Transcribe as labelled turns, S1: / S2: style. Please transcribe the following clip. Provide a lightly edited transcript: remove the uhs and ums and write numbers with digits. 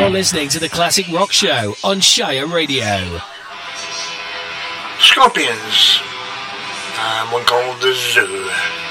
S1: You're listening to the Classic Rock Show on Shire Radio.
S2: Scorpions. And one called The Zoo.